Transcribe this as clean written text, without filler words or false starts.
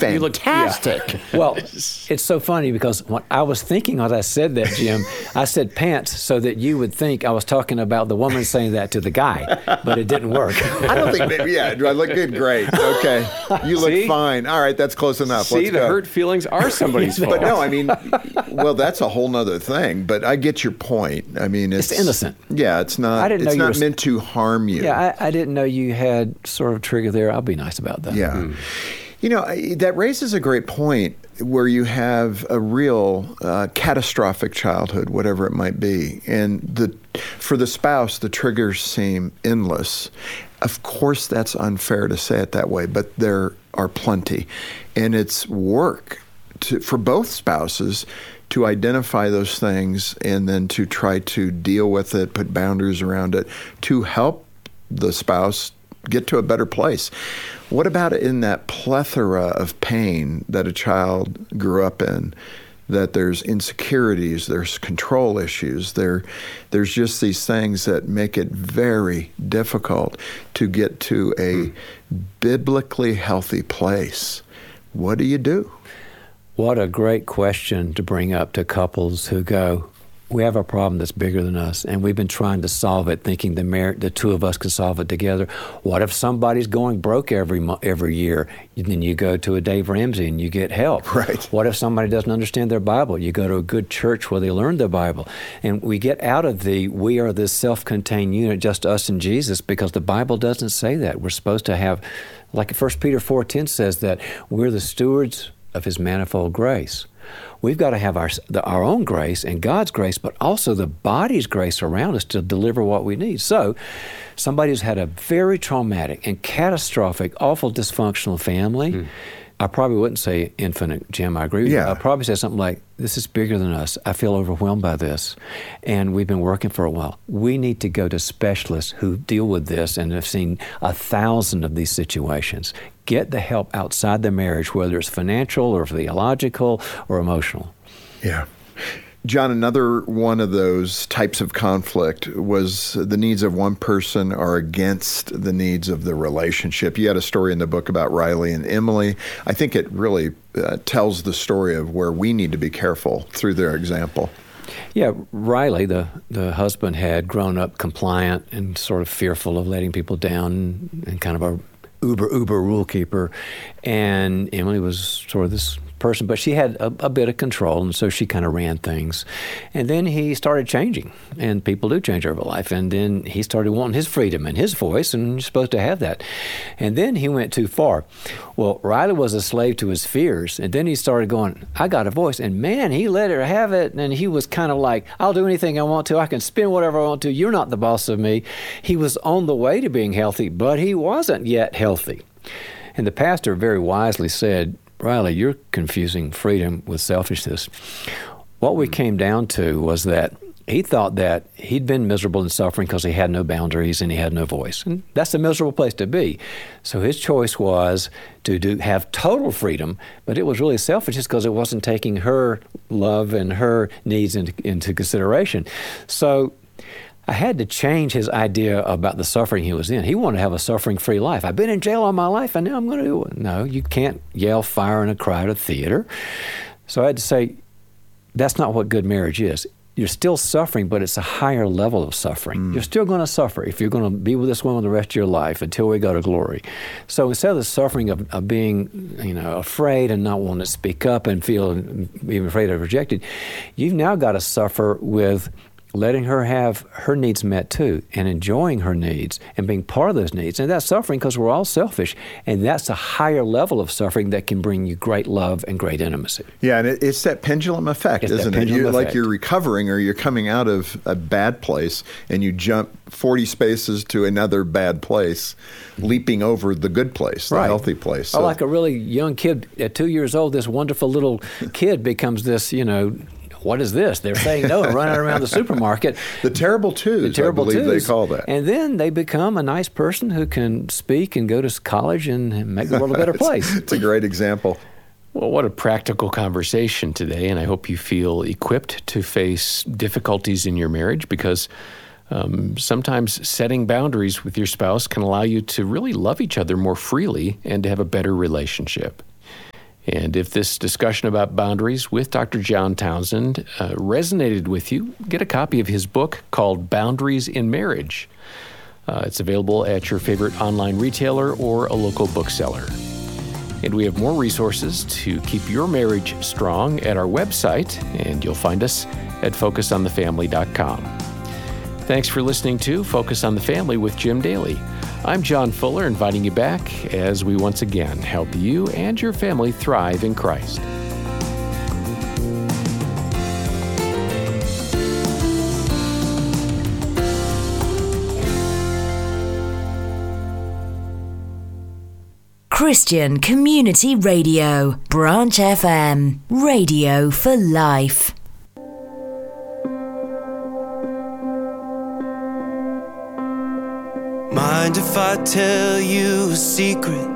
fantastic. Well, it's so funny because when I was thinking as I said that, Jim, I said pants so that you would think I was talking about the woman saying that to the guy, but it didn't work. I don't think, do I look good? Great. Okay. You look See? fine. All right, that's close enough. See, Let's the go. hurt feelings are somebody's fault. But no, I mean, well, that's a whole nother thing. But I get your point. I mean, it's innocent. Yeah, it's not. I didn't know it's you not were- meant to harm you. Yeah, I didn't know you had sort of trigger there. I'll be nice about that. Yeah. You know, that raises a great point where you have a real catastrophic childhood, whatever it might be. And for the spouse, the triggers seem endless. Of course, that's unfair to say it that way, but there are plenty. And it's work for both spouses to identify those things and then to try to deal with it, put boundaries around it, to help the spouse get to a better place. What about in that plethora of pain that a child grew up in, that there's insecurities, there's control issues, there's just these things that make it very difficult to get to a biblically healthy place? What do you do? What a great question to bring up to couples who go, we have a problem that's bigger than us, and we've been trying to solve it, thinking the two of us can solve it together. What if somebody's going broke every year? Then you go to a Dave Ramsey and you get help. Right. What if somebody doesn't understand their Bible? You go to a good church where they learn their Bible. And we get out of we are this self-contained unit, just us and Jesus, because the Bible doesn't say that. We're supposed to have, like 1 Peter 4:10 says, that we're the stewards of His manifold grace. We've got to have our own grace and God's grace, but also the body's grace around us to deliver what we need. So somebody who's had a very traumatic and catastrophic, awful dysfunctional family, I probably wouldn't say infinite, Jim, I agree with you. I'd probably say something like, this is bigger than us. I feel overwhelmed by this. And we've been working for a while. We need to go to specialists who deal with this and have seen 1,000 of these situations. Get the help outside the marriage, whether it's financial or theological or emotional. Yeah. John, another one of those types of conflict was the needs of one person are against the needs of the relationship. You had a story in the book about Riley and Emily. I think it really tells the story of where we need to be careful through their example. Yeah, Riley, the husband, had grown up compliant and sort of fearful of letting people down and kind of a uber rule keeper. And Emily was sort of this person, but she had a bit of control, and so she kind of ran things. And then he started changing, and people do change over life. And then he started wanting his freedom and his voice, and you're supposed to have that. And then he went too far. Well, Riley was a slave to his fears, and then he started going, I got a voice. And man, he let her have it, and he was kind of like, I'll do anything I want to. I can spin whatever I want to. You're not the boss of me. He was on the way to being healthy, but he wasn't yet healthy. And the pastor very wisely said, Riley, you're confusing freedom with selfishness. What we came down to was that he thought that he'd been miserable and suffering because he had no boundaries and he had no voice. And that's a miserable place to be. So his choice was to have total freedom, but it was really selfish because it wasn't taking her love and her needs into consideration. So I had to change his idea about the suffering he was in. He wanted to have a suffering-free life. I've been in jail all my life, and now I'm going to do it. No, you can't yell fire in a crowded theater. So I had to say, that's not what good marriage is. You're still suffering, but it's a higher level of suffering. You're still going to suffer if you're going to be with this woman the rest of your life until we go to glory. So instead of the suffering of being, afraid and not wanting to speak up and being afraid of rejected, you've now got to suffer with letting her have her needs met too, and enjoying her needs and being part of those needs. And that's suffering because we're all selfish, and that's a higher level of suffering that can bring you great love and great intimacy. Yeah, and it's that pendulum effect, isn't it? Like you're recovering or you're coming out of a bad place and you jump 40 spaces to another bad place, leaping over the good place, the healthy place. So, like a really young kid at 2 years old, this wonderful little kid becomes this, what is this? They're saying no and running around the supermarket. The terrible twos, I believe they call that. And then they become a nice person who can speak and go to college and make the world a better place. It's a great example. Well, what a practical conversation today, and I hope you feel equipped to face difficulties in your marriage because sometimes setting boundaries with your spouse can allow you to really love each other more freely and to have a better relationship. And if this discussion about boundaries with Dr. John Townsend resonated with you, get a copy of his book called Boundaries in Marriage. It's available at your favorite online retailer or a local bookseller. And we have more resources to keep your marriage strong at our website, and you'll find us at focusonthefamily.com. Thanks for listening to Focus on the Family with Jim Daly. I'm John Fuller, inviting you back as we once again help you and your family thrive in Christ. Christian Community Radio, Branch FM, radio for life. Mind if I tell you a secret?